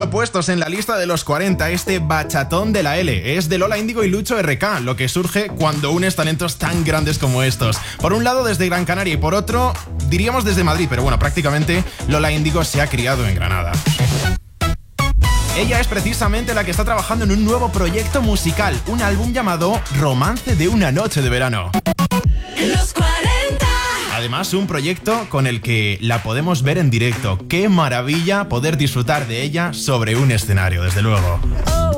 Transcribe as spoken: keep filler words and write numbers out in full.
ganando puestos en la lista de los cuarenta este bachatón de la L. Es de Lola Índigo y Lucho R K, lo que surge cuando unes talentos tan grandes como estos. Por un lado desde Gran Canaria y por otro, diríamos desde Madrid, pero bueno, prácticamente Lola Índigo se ha criado en Granada. Ella es precisamente la que está trabajando en un nuevo proyecto musical, un álbum llamado Romance de una noche de verano. Los cuarenta. Además, un proyecto con el que la podemos ver en directo. ¡Qué maravilla poder disfrutar de ella sobre un escenario, desde luego!